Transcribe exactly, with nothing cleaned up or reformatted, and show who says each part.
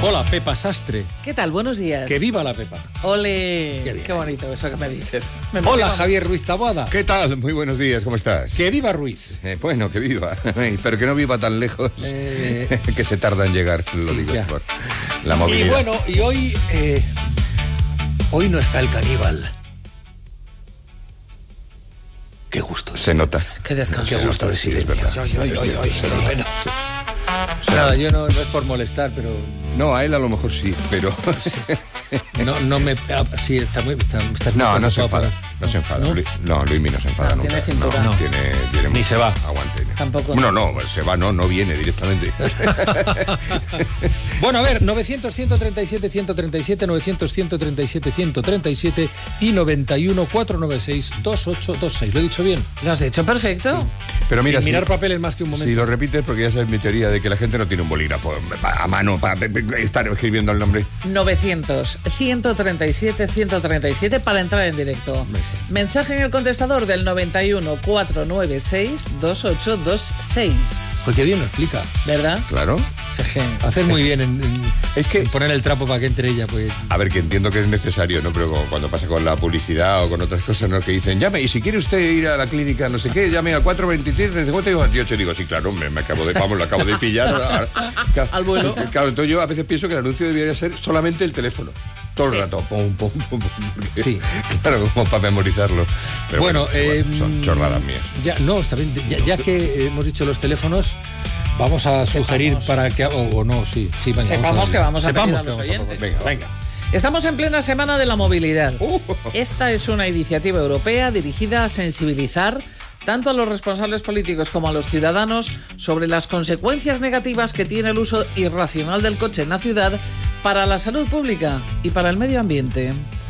Speaker 1: Hola, Pepa Sastre.
Speaker 2: ¿Qué tal? Buenos días.
Speaker 1: Que viva la Pepa.
Speaker 2: Ole.
Speaker 1: Qué bien.
Speaker 2: Qué bonito eso que me dices. Me
Speaker 1: Hola,
Speaker 2: motiva
Speaker 1: Javier
Speaker 2: mucho.
Speaker 1: Ruiz Taboada.
Speaker 3: ¿Qué tal? Muy buenos días, ¿cómo estás?
Speaker 1: Que viva Ruiz.
Speaker 3: Eh, bueno, que viva, pero que no viva tan lejos,
Speaker 1: Eh,
Speaker 3: que se tarda en llegar, lo
Speaker 1: sí,
Speaker 3: digo
Speaker 1: ya.
Speaker 3: por la
Speaker 1: Y
Speaker 3: movilidad.
Speaker 1: bueno, y hoy, eh, hoy no está el caníbal. Qué gusto.
Speaker 3: Se nota.
Speaker 2: Qué descanso.
Speaker 1: Qué gusto de
Speaker 3: Sí, es
Speaker 1: silencio.
Speaker 3: verdad.
Speaker 1: Ay, ay, ay, ay,
Speaker 3: Se
Speaker 1: qué
Speaker 3: nota.
Speaker 1: pena. Nada, yo no, no es por molestar, pero
Speaker 3: No, a él a lo mejor sí, pero...
Speaker 1: no, no me... ah, sí, está muy... Está, está
Speaker 3: No,
Speaker 1: muy
Speaker 3: no se
Speaker 1: preocupado
Speaker 3: enfada,
Speaker 1: por-
Speaker 3: no se enfada.
Speaker 1: ¿No?
Speaker 3: Luis- No, Luismi no se enfada
Speaker 2: No,
Speaker 3: nunca.
Speaker 2: tiene cintura.
Speaker 3: No,
Speaker 1: No.
Speaker 3: tiene, tiene
Speaker 1: Ni
Speaker 3: mucho
Speaker 1: se va.
Speaker 3: Aguante.
Speaker 2: Tampoco.
Speaker 3: Bueno, no, se va, no, no viene directamente.
Speaker 1: Bueno, a ver, novecientos, ciento treinta y siete, ciento treinta y siete, novecientos, ciento treinta y siete, ciento treinta y siete y noventa y uno, cuatrocientos noventa y seis, veintiocho veintiséis. ¿Lo he dicho bien?
Speaker 2: ¿Lo has hecho perfecto?
Speaker 3: Pero mira,
Speaker 1: Sin
Speaker 3: si,
Speaker 1: mirar papeles más que un momento.
Speaker 3: si lo repites, porque ya sabes mi teoría de que la gente no tiene un bolígrafo a mano para estar escribiendo el nombre.
Speaker 2: novecientos, ciento treinta y siete, ciento treinta y siete para entrar en directo. Mensaje en el contestador del noventa y uno, cuatrocientos noventa y seis, veintiocho veintiséis.
Speaker 1: Pues qué bien lo explica.
Speaker 2: ¿Verdad?
Speaker 3: Claro.
Speaker 2: Sí, sí.
Speaker 1: Hacer muy bien en, en-
Speaker 3: Es que-
Speaker 1: en poner el trapo para que entre ella, pues.
Speaker 3: A ver, que entiendo que es necesario, ¿no? Pero como cuando pasa con la publicidad o con otras cosas, ¿no? Que dicen, llame, y si quiere usted ir a la clínica, no sé qué, llame al cuatro veintitrés, cincuenta y veintiocho. Digo, sí, claro, me, me acabo de, vamos, lo acabo de pillar. Claro,
Speaker 2: Al vuelo.
Speaker 3: Claro, entonces yo a veces pienso que el anuncio debería ser solamente el teléfono. Todo el
Speaker 2: Sí.
Speaker 3: rato, pum, pum, pum, pum. porque-
Speaker 1: Sí.
Speaker 3: Claro, como para memorizarlo. Pero
Speaker 1: Bueno,
Speaker 3: bueno,
Speaker 1: eh,
Speaker 3: son chorradas mías.
Speaker 1: Ya, no, está bien. Ya, ya que hemos dicho los teléfonos, vamos a sugerir para que. O, o no, sí, sí, venga.
Speaker 2: Sepamos que vamos a
Speaker 1: Sepamos
Speaker 2: pedir a
Speaker 1: que
Speaker 2: los
Speaker 1: vamos a
Speaker 2: oyentes.
Speaker 1: Venga, venga.
Speaker 2: Estamos en plena Semana de la Movilidad.
Speaker 3: Uh.
Speaker 2: Esta es una iniciativa europea dirigida a sensibilizar tanto a los responsables políticos como a los ciudadanos sobre las consecuencias negativas que tiene el uso irracional del coche en la ciudad para la salud pública y para el medio ambiente.